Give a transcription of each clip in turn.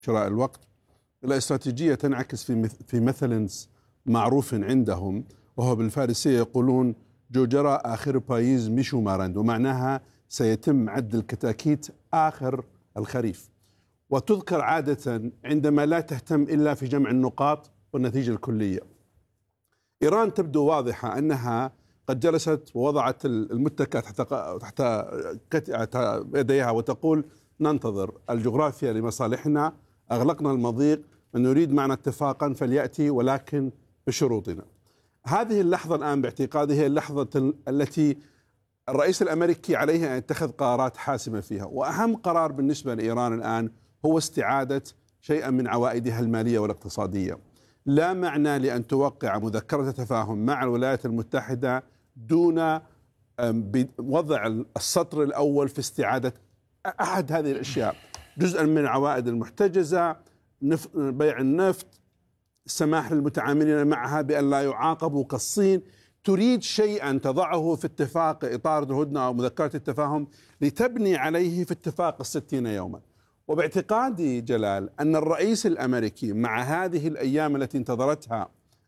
شراء الوقت. الاستراتيجية تنعكس في مثل معروف عندهم، وهو بالفارسية يقولون جوجرا آخر بايز مشو مارند، ومعناها سيتم عد الكتاكيت آخر الخريف. وتذكر عادة عندما لا تهتم إلا في جمع النقاط والنتيجة الكلية. إيران تبدو واضحة أنها قد جلست ووضعت المتكة تحت يديها وتقول ننتظر الجغرافيا لمصالحنا، أغلقنا المضيق، من يريد معنا اتفاقا فليأتي ولكن بشروطنا. هذه اللحظة الآن باعتقادي هي اللحظة التي الرئيس الأمريكي عليه أن يتخذ قرارات حاسمة فيها، وأهم قرار بالنسبة لإيران الآن هو استعادة شيئا من عوائدها المالية والاقتصادية. لا معنى لأن توقع مذكرة تفاهم مع الولايات المتحدة دون وضع السطر الأول في استعادة أحد هذه الأشياء، جزءا من العوائد المحتجزة، بيع النفط، السماح للمتعاملين معها بأن لا يعاقبوا كالصين. تريد شيئا تضعه في اتفاق إطار الهدنة أو مذكرة التفاهم لتبني عليه في اتفاق 60 يوما. وباعتقادي جلال أن الرئيس الأمريكي مع هذه الأيام التي انتظرتها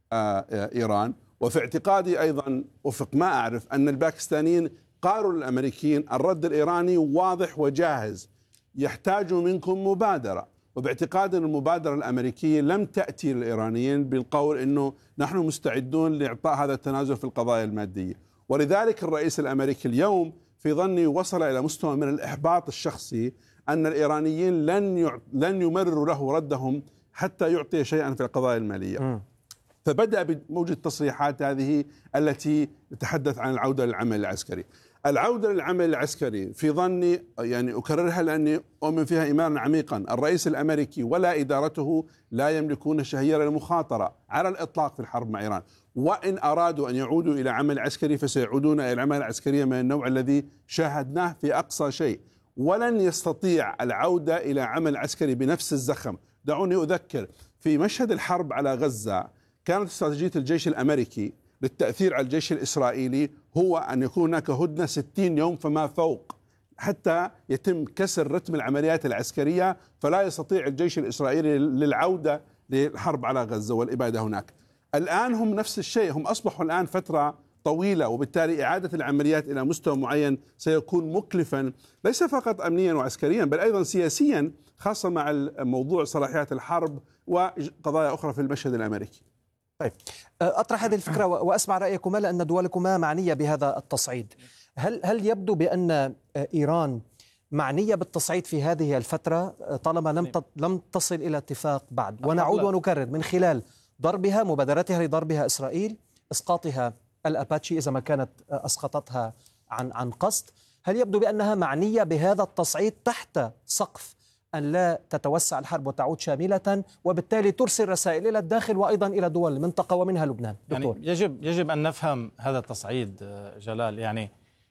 إيران، وفي اعتقادي أيضا وفق ما أعرف أن الباكستانيين قالوا للأمريكيين الرد الإيراني واضح وجاهز، يحتاج منكم مبادرة. وباعتقاد أن المبادرة الأمريكية لم تأتي للإيرانيين بالقول أنه نحن مستعدون لإعطاء هذا التنازل في القضايا المادية. ولذلك الرئيس الأمريكي اليوم في ظني وصل إلى مستوى من الإحباط الشخصي أن الإيرانيين لن يمرروا له ردهم حتى يعطي شيئا في القضايا المالية. فبدأ بموجة التصريحات هذه التي تتحدث عن العودة للعمل العسكري. العودة للعمل العسكري في ظني يعني أكررها لأني أؤمن فيها إيمانا عميقا، الرئيس الأمريكي ولا إدارته لا يملكون شهية للمخاطرة على الإطلاق في الحرب مع إيران. وإن أرادوا أن يعودوا إلى عمل عسكري فسيعودون إلى العمل العسكري من النوع الذي شاهدناه في أقصى شيء، ولن يستطيع العودة إلى عمل عسكري بنفس الزخم. دعوني أذكر في مشهد الحرب على غزة كانت استراتيجية الجيش الأمريكي للتأثير على الجيش الإسرائيلي هو أن يكون هناك هدنة 60 يوم فما فوق حتى يتم كسر رتم العمليات العسكرية، فلا يستطيع الجيش الإسرائيلي للعودة للحرب على غزة والإبادة هناك. الآن هم نفس الشيء، هم أصبحوا الآن فترة طويلة، وبالتالي إعادة العمليات إلى مستوى معين سيكون مكلفا ليس فقط أمنيا وعسكريا بل أيضا سياسيا، خاصة مع موضوع صلاحيات الحرب وقضايا أخرى في المشهد الأمريكي. طيب، أطرح هذه الفكرة وأسمع رأيكما لأن دولكما معنية بهذا التصعيد. هل يبدو بأن إيران معنية بالتصعيد في هذه الفترة طالما لم تصل إلى اتفاق بعد؟ ونعود ونكرر من خلال ضربها، مبادرتها لضربها إسرائيل، إسقاطها الأباتشي إذا ما كانت أسقطتها عن قصد. هل يبدو بأنها معنية بهذا التصعيد تحت سقف أن لا تتوسع الحرب وتعود شاملة، وبالتالي ترسل رسائل إلى الداخل وأيضا إلى دول المنطقة ومنها لبنان؟ دكتور، يعني يجب أن نفهم هذا التصعيد جلال. يعني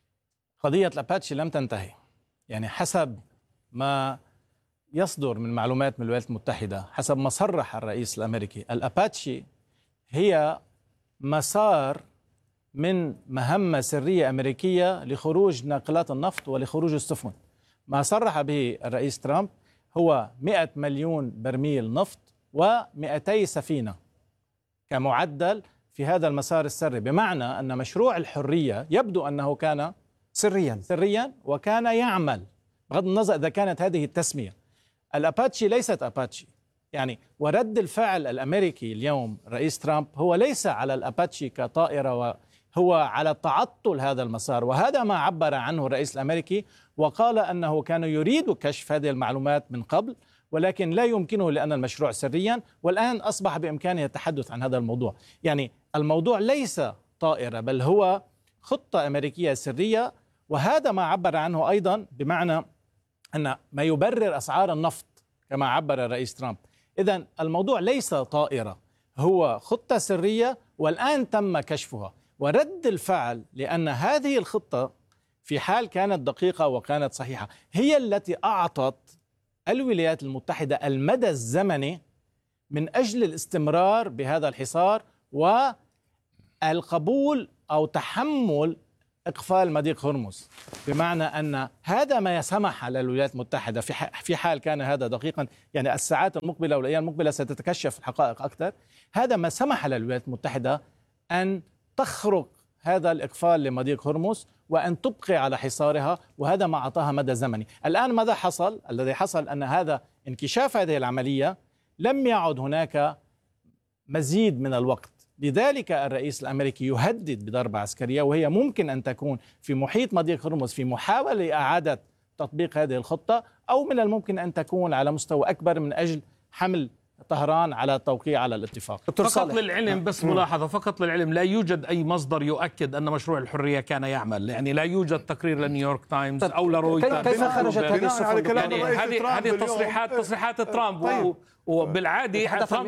قضية الأباتشي لم تنتهي، يعني حسب ما يصدر من معلومات من الولايات المتحدة، حسب ما صرح الرئيس الأمريكي، الأباتشي هي مسار من مهمة سرية أمريكية لخروج ناقلات النفط ولخروج السفن. ما صرح به الرئيس ترامب هو 100 مليون برميل نفط و200 سفينة كمعدل في هذا المسار السري، بمعنى أن مشروع الحرية يبدو أنه كان سريا وكان يعمل بغض النظر إذا كانت هذه التسمية. الأباتشي ليست أباتشي يعني، ورد الفعل الأمريكي اليوم رئيس ترامب هو ليس على الأباتشي كطائرة، هو على تعطل هذا المسار، وهذا ما عبر عنه الرئيس الأمريكي، وقال أنه كان يريد كشف هذه المعلومات من قبل ولكن لا يمكنه لأن المشروع سريا، والآن أصبح بإمكانه التحدث عن هذا الموضوع. يعني الموضوع ليس طائرة بل هو خطة أمريكية سرية، وهذا ما عبر عنه أيضا، بمعنى أن ما يبرر أسعار النفط كما عبر الرئيس ترامب. إذن الموضوع ليس طائرة، هو خطة سرية والآن تم كشفها. ورد الفعل لأن هذه الخطة في حال كانت دقيقة وكانت صحيحة هي التي أعطت الولايات المتحدة المدى الزمني من أجل الاستمرار بهذا الحصار والقبول أو تحمل إقفال مضيق هرمز، بمعنى أن هذا ما يسمح للولايات المتحدة في حال كان هذا دقيقا، يعني الساعات المقبلة والأيام المقبلة ستتكشف الحقائق أكثر. هذا ما سمح للولايات المتحدة أن تخرق هذا الإقفال لمضيق هرمز وأن تبقي على حصارها، وهذا ما أعطاها مدى زمني. الآن ماذا حصل؟ الذي حصل أن هذا انكشاف هذه العملية لم يعد هناك مزيد من الوقت، لذلك الرئيس الأمريكي يهدد بضربة عسكرية، وهي ممكن أن تكون في محيط مضيق هرمز في محاولة لإعادة تطبيق هذه الخطة، أو من الممكن أن تكون على مستوى أكبر من أجل حمل طهران على التوقيع على الاتفاق. فقط للعلم، بس ملاحظة فقط للعلم، لا يوجد أي مصدر يؤكد أن مشروع الحرية كان يعمل، يعني لا يوجد تقرير لنيويورك تايمز أو لرويترز. كيف خرجت هذه السفن؟ يعني هذه تصريحات ترامب. وبالعادي ترامب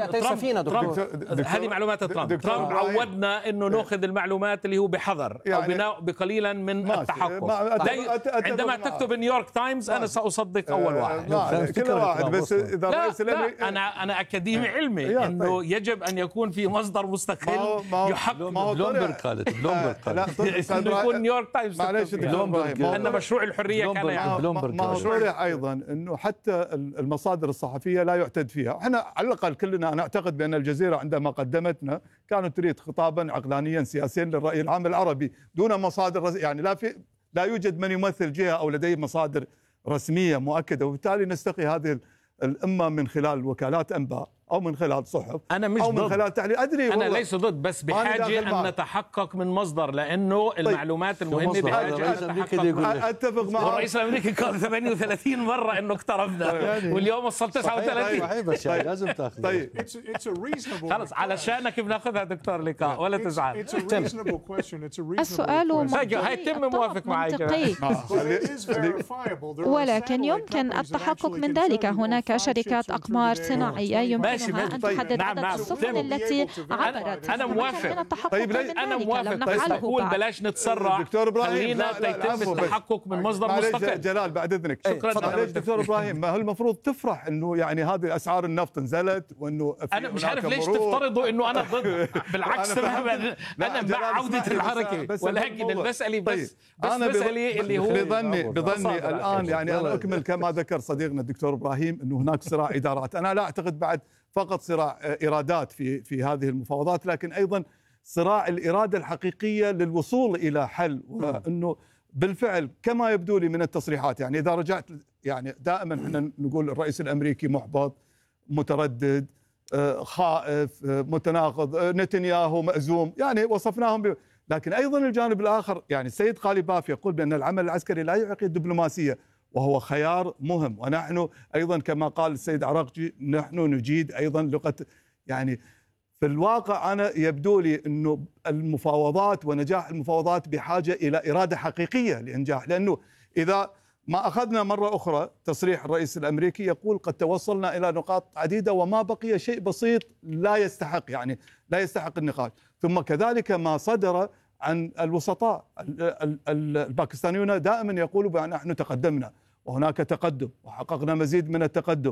هذه معلومات ترامب عودنا انه ناخذ المعلومات اللي هو بحذر يعني او بقليلا من التحقق. عندما تكتب نيويورك تايمز انا ساصدق اول واحد. كل واحد، بس اذا لا انا اكاديمي علمي انه يجب ان يكون في مصدر مستقل يحقق. بلومبرغ قالت انه يكون نيويورك تايمز ان مشروع الحريه كان يعمل. ما صرح ايضا انه حتى المصادر الصحفيه لا يعتد فيها. احنا على الاقل كلنا انا اعتقد بان الجزيره عندما قدمتنا كانت تريد خطابا عقلانيا سياسيا للراي العام العربي دون مصادر، يعني لا يوجد من يمثل جهه او لديه مصادر رسميه مؤكده، وبالتالي نستقي هذه الامه من خلال وكالات انباء او من خلال صحف أنا مش او من ضد. خلال تعليق. ادري انا ليس ضد، بس بحاجه ان نتحقق من مصدر، لانه المعلومات المهمه بحاجه اتفق مع الرئيس الامريكي قال 38 مره انه اقتربنا واليوم وصل 39. لازم تاخذ. طيب خلص علشانك بناخذها دكتور لقاء ولا تزعل. السؤال هيتم موافق معي، ولكن يمكن التحقق من ذلك. هناك شركات أقمار صناعية يمكنها أن تحدد عدد السفن التي عبرت. أنا موافق. طيب أنا موافق، بس أقول بلاش نتسرع، خلينا يتم التحقق من مصدر مستقل. جلال بعد إذنك، شكرا دكتور إبراهيم. ما هل المفروض تفرح إنه يعني هذه أسعار النفط نزلت وإنه أنا مش عارف ليش تفترضوا إنه أنا ضد، بالعكس أنا مع عودة الحركة، ولكن المسألة بس مسألة اللي هو بظني الآن يعني أنا أكمل كما ذكر صديقنا الدكتور إبراهيم أنه هناك صراع إدارات. أنا لا أعتقد بعد فقط صراع إرادات في هذه المفاوضات، لكن أيضا صراع الإرادة الحقيقية للوصول إلى حل. وأنه بالفعل كما يبدو لي من التصريحات، يعني إذا رجعت يعني دائما احنا نقول الرئيس الأمريكي محبط، متردد، خائف، متناقض، نتنياهو مأزوم، يعني وصفناهم لكن أيضا الجانب الآخر، يعني السيد قاليباف يقول بأن العمل العسكري لا يعيق الدبلوماسية، وهو خيار مهم. ونحن أيضا كما قال السيد عراقجي نحن نجيد أيضا لغة، يعني في الواقع أنا يبدو لي أنه المفاوضات ونجاح المفاوضات بحاجة إلى إرادة حقيقية لإنجاح، لأنه إذا ما أخذنا مرة أخرى تصريح الرئيس الأمريكي يقول قد توصلنا إلى نقاط عديدة وما بقي شيء بسيط لا يستحق، يعني لا يستحق النقاش. ثم كذلك ما صدر عن الوسطاء الباكستانيون دائما يقولوا بأن نحن تقدمنا وهناك تقدم وحققنا مزيد من التقدم.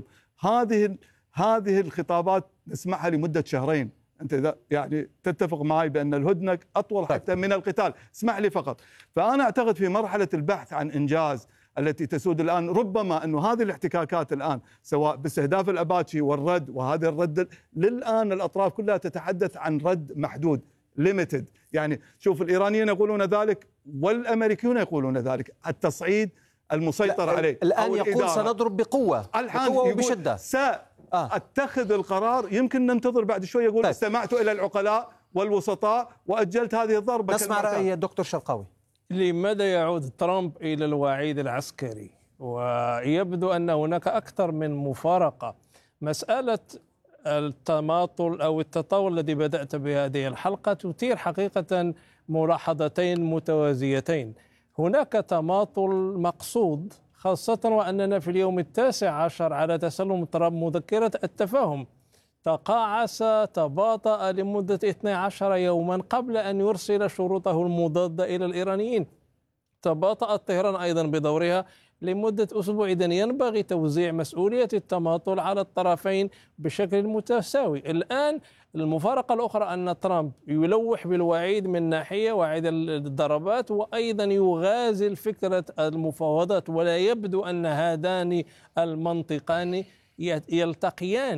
هذه الخطابات نسمعها لمدة شهرين. أنت إذا يعني تتفق معي بأن الهدنة أطول حتى من القتال. اسمح لي فقط. فأنا أعتقد في مرحلة البحث عن إنجاز التي تسود الآن، ربما أنه هذه الاحتكاكات الآن سواء باستهداف الأباتشي والرد، وهذا الرد للآن الأطراف كلها تتحدث عن رد محدود limited. يعني شوف الإيرانيين يقولون ذلك والأمريكيون يقولون ذلك. التصعيد المسيطر عليه الآن يقول سنضرب بقوة وبشدة، سأتخذ القرار. يمكن ننتظر بعد شوي يقول استمعت إلى العقلاء والوسطاء وأجلت هذه الضربة. نسمع رأي الدكتور شرقاوي. لماذا يعود ترامب إلى الوعيد العسكري؟ ويبدو أن هناك أكثر من مفارقة. مسألة التماطل أو التطور الذي بدأت بهذه الحلقة تثير حقيقة ملاحظتين متوازيتين. هناك تماطل مقصود، خاصة وأننا في اليوم 19 على تسلم ترامب مذكرة التفاهم. تقاعس، تباطأ لمدة 12 يوما قبل أن يرسل شروطه المضادة إلى الإيرانيين. تباطأت طهران أيضا بدورها لمدة أسبوع. إذن ينبغي توزيع مسؤولية التماطل على الطرفين بشكل متساوي. الآن المفارقة الأخرى أن ترامب يلوح بالوعيد من ناحية، وعيد الضربات، وأيضا يغازل فكرة المفاوضات، ولا يبدو أن هذان المنطقان يلتقيان